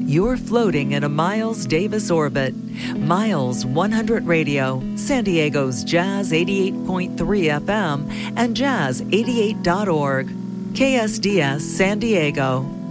You're floating in a Miles Davis orbit. Miles 100 Radio, San Diego's Jazz 88.3 FM and Jazz88.org. KSDS San Diego.